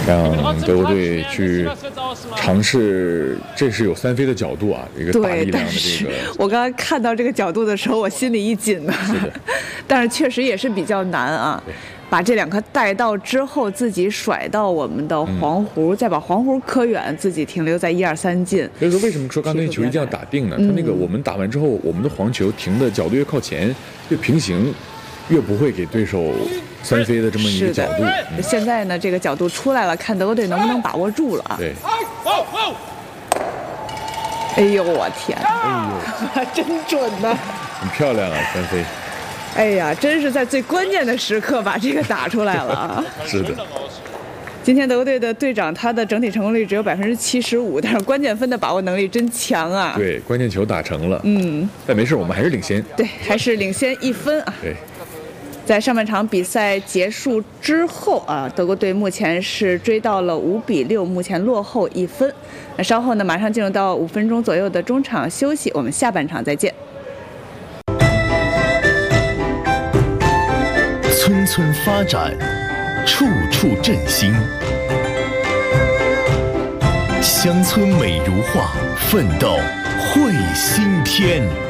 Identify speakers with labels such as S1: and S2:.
S1: 让德国队去尝试，这是有3飞的角度啊，一个大力量的这个。
S2: 我刚刚看到这个角度的时候，我心里一紧呢。
S1: 是的，
S2: 但是确实也是比较难啊。把这2颗带到之后，自己甩到我们的黄弧，再把黄弧磕远，自己停留在1、2、3进。
S1: 所以说，为什么说刚才球一定要打定呢？它那个我们打完之后，我们的黄球停的角度越靠前，越平行，越不会给对手3飞的这么一个角度。
S2: 现在呢，这个角度出来了，看德国队能不能把握住了啊？
S1: 对。
S2: 哎呦我天！
S1: 哎
S2: 呦，真准呐！
S1: 很漂亮啊，3飞。
S2: 哎呀，真是在最关键的时刻把这个打出来了啊！
S1: 是的。
S2: 今天德国队的队长他的整体成功率只有75%，但是关键分的把握能力真强啊！
S1: 对，关键球打成了。但没事，我们还是领先。
S2: 对，还是领先1分啊！
S1: 对。
S2: 在上半场比赛结束之后啊，德国队目前是追到了5比6，目前落后1分。那稍后呢，马上进入到5分钟左右的中场休息，我们下半场再见。
S3: 村村发展，处处振兴。乡村美如画，奋斗绘新天。